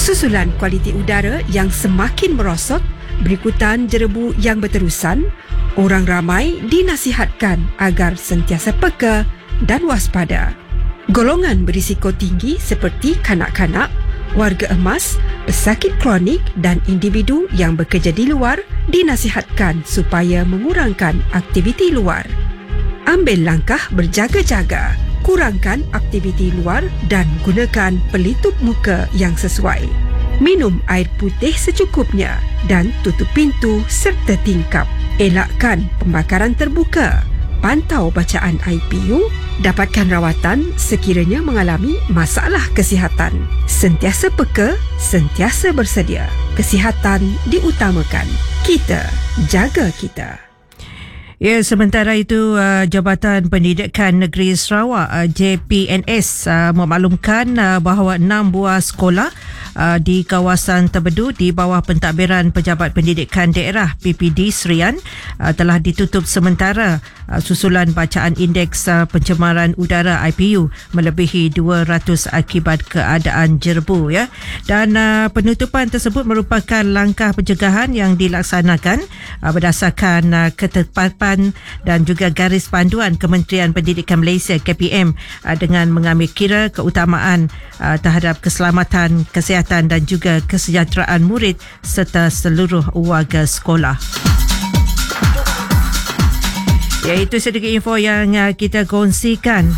Susulan kualiti udara yang semakin merosot berikutan jerebu yang berterusan, orang ramai dinasihatkan agar sentiasa peka dan waspada. Golongan berisiko tinggi seperti kanak-kanak, warga emas, pesakit kronik dan individu yang bekerja di luar dinasihatkan supaya mengurangkan aktiviti luar. Ambil langkah berjaga-jaga, kurangkan aktiviti luar dan gunakan pelitup muka yang sesuai. Minum air putih secukupnya dan tutup pintu serta tingkap. Elakkan pembakaran terbuka. Pantau bacaan IPU, dapatkan rawatan sekiranya mengalami masalah kesihatan. Sentiasa peka, sentiasa bersedia. Kesihatan diutamakan. Kita jaga kita. Ya, sementara itu Jabatan Pendidikan Negeri Sarawak JPNS memaklumkan bahawa 6 buah sekolah di kawasan Terbedu di bawah pentadbiran Pejabat Pendidikan Daerah PPD Serian telah ditutup sementara susulan bacaan indeks pencemaran udara IPU melebihi 200 akibat keadaan jerebu, ya. Dan penutupan tersebut merupakan langkah pencegahan yang dilaksanakan berdasarkan ketetapan dan juga garis panduan Kementerian Pendidikan Malaysia KPM dengan mengambil kira keutamaan terhadap keselamatan, kesihatan dan juga kesejahteraan murid serta seluruh warga sekolah. Ya, itu sedikit info yang kita kongsikan.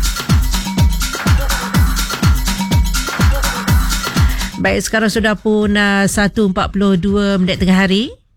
Baik, sekarang sudah pun 1.42 tengah hari.